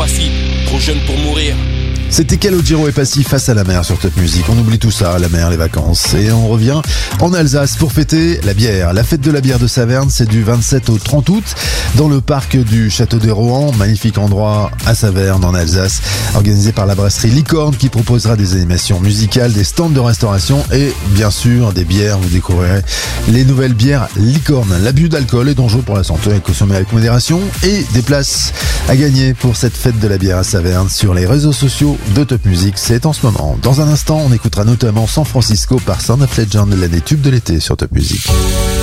Passif, trop jeune pour mourir. C'était Calogero et Passif face à la mer sur Top Music. On oublie tout ça, la mer, les vacances. Et on revient en Alsace pour fêter la bière. La fête de la bière de Saverne, c'est du 27 au 30 août dans le parc du Château des Rohan. Magnifique endroit à Saverne en Alsace, organisé par la brasserie Licorne qui proposera des animations musicales, des stands de restauration et bien sûr des bières. Vous découvrirez les nouvelles bières Licorne. L'abus d'alcool est dangereux pour la santé et consommé avec modération. Et des places à gagner pour cette fête de la bière à Saverne sur les réseaux sociaux de Top Music, c'est en ce moment. Dans un instant, on écoutera notamment San Francisco par Sound of Legend, l'année tube de l'été sur Top Music.